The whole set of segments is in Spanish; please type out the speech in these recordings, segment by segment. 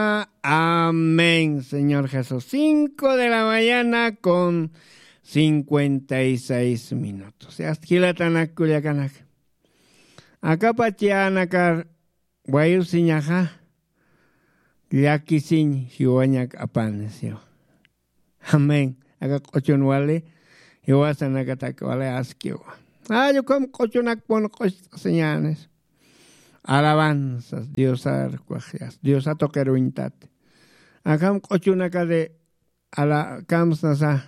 Amén, Señor Jesús. 5 de la mañana con 56 minutos. Asquilatanak Culiacanak. Acá pachianakar guayur siñaja. Yakisin hiwañak apanesio. Amén. Acá cochonwale. Hiwasanakatak wale askio. Yo como cochonak pon señales. Alabanzas, Dios arcuajeas, Dios a toqueruintat. Acá cochunaka de alabanzas,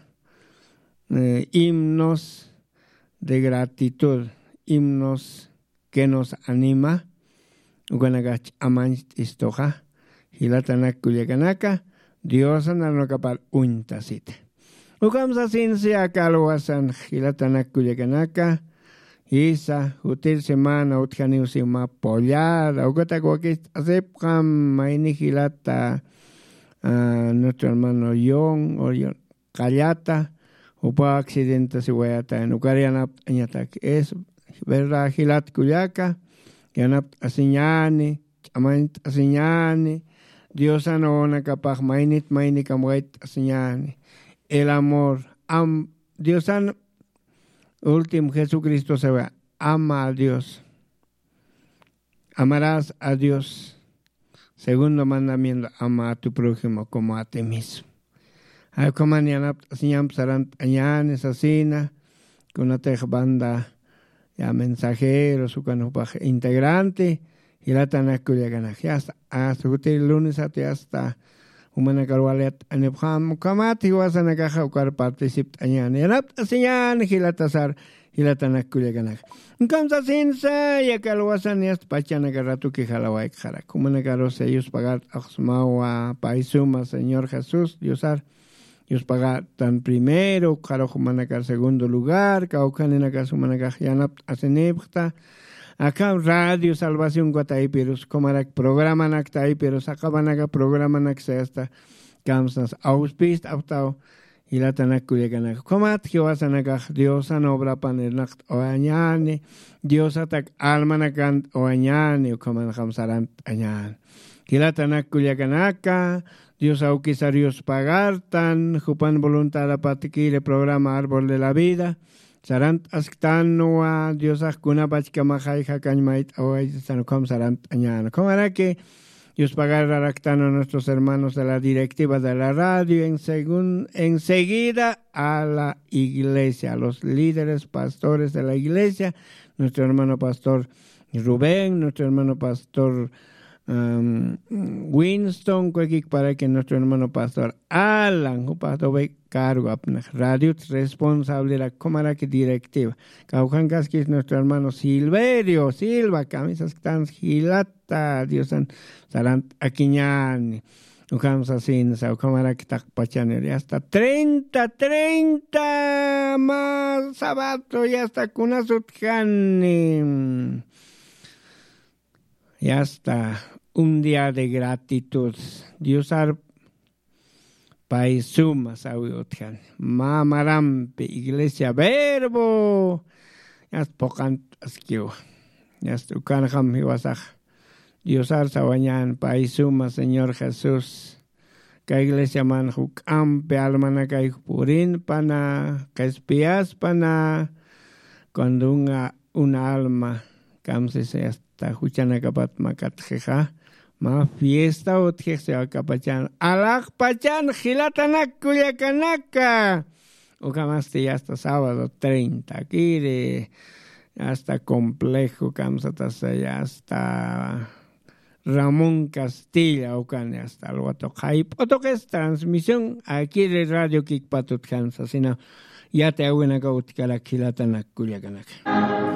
himnos de gratitud, himnos que nos anima. Uganagach amanch istoja, hilatanak kuyakanaka, Dios anarnokapal uintasite. Ukamsa sinsia kalwasan, hilatanak kuyakanaka. Isa, util semana, utjaniusi ma pollada, ugata guakis, acepcam, mainigilata, nuestro hermano Yon, o Callata, upa accidente si guayata, en Ucariana, añatak, es verdad, gilat cuyaca, yanap asiñani, chamant asiñani, Dios anona capaz, mainit, mainicamuet asiñani, el amor, Dios an. Último, Jesucristo se va. Ama a Dios. Amarás a Dios. Segundo mandamiento, ama a tu prójimo como a ti mismo. Hay como mañana, señam sarant añanes asina, con una banda ya mensajeros, su canupaje integrante, y la tanacuya ganas. Ya hasta el lunes hasta humana carwalet anebham kamati wasana kaha ukar particip añan yanap asinyan hilatasar hilatanak kuleganak kamsa sinsa ya kalwasan yas pachana garatu ki halawai khara humana garos ellos pagar asmawa paisuma Señor Jesús Diosar Dios pagar tan primero karo humana gar segundo lugar kaukanena gas humana gar yanap asenebta. Acá Radio Salvación Guataipiros, comarak programa naktaipiros, acabanaga programa naksesta, kamsas auspist aftao, y la tanakuleganak. Comat, Jehová Dios an obra panernacht oañane, Dios atak almanakant oañane, coman hamsarant añan. Y la tanakuleganaka, Dios auquisarios pagartan, jupan voluntad a patiquile programa Árbol de la Vida. Sarant asktanoa Dios akuna bachkamajai hakanmait awaisanocom sarant añana. ¿Cómo era que Dios pagará ractano a nuestros hermanos de la directiva de la radio enseguida a la iglesia, a los líderes pastores de la iglesia, nuestro hermano pastor Rubén, nuestro hermano pastor Winston, para que nuestro hermano pastor Alan, pastor cargo radio responsable de la comara que directiva. Caucancas que es nuestro hermano Silverio Silva, camisas tan gilata, Dios san sarant aquiñani. Ucamos así, sa comara que tacpachaneri hasta 30 más sabato y hasta kunasutjani. Ya está, un día de gratitud. Dios ar paisuma sabiotjan. Mamarampe, iglesia verbo. Ya está pocant asquio. Ya está ucanjam hiwasaj. Dios ar sabañan paisuma, Señor Jesús. Que iglesia manjuk ampe almana kai purin pana, que espias pana. Cuando una alma camse se hasta huchana kapat makat jeja. Ma fiesta o tjese akapachan. Alak pachan gilatanak kuyakanaka. Ucamaste ya hasta sábado 30. Aquí de hasta complejo camsatasa ya hasta Ramón Castilla Ucane hasta el Huatocaip. Otoque es transmisión aquí de Radio Kikpatut Kansas. Ya te hago una cautica la gilatanak kuyakanaka.